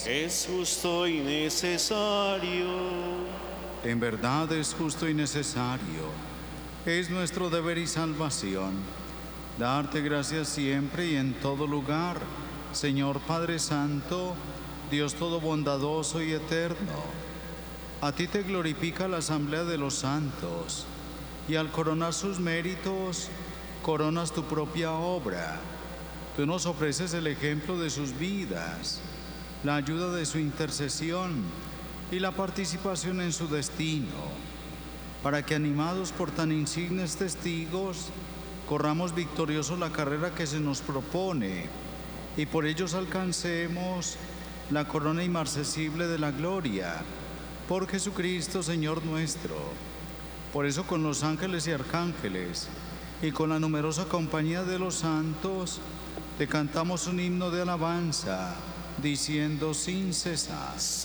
Es justo y necesario. En verdad es justo y necesario. Es nuestro deber y salvación darte gracias siempre y en todo lugar, Señor Padre Santo, Dios todo bondadoso y eterno. A ti te glorifica la asamblea de los santos, y al coronar sus méritos, coronas tu propia obra. Tú nos ofreces el ejemplo de sus vidas, la ayuda de su intercesión y la participación en su destino, para que animados por tan insignes testigos, corramos victoriosos la carrera que se nos propone y por ellos alcancemos la corona inmarcesible de la gloria, por Jesucristo Señor nuestro. Por eso con los ángeles y arcángeles y con la numerosa compañía de los santos, te cantamos un himno de alabanza, diciendo sin cesar: